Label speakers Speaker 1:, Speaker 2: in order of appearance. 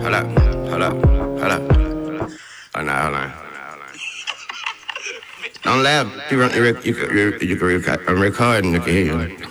Speaker 1: Hold up, hold up, hold up. Oh, no, hold on. Don't laugh. You can record. I'm recording. You can hear you.